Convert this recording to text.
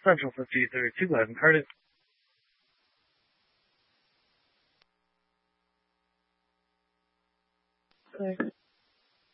Central 5032, go ahead and card it. Okay.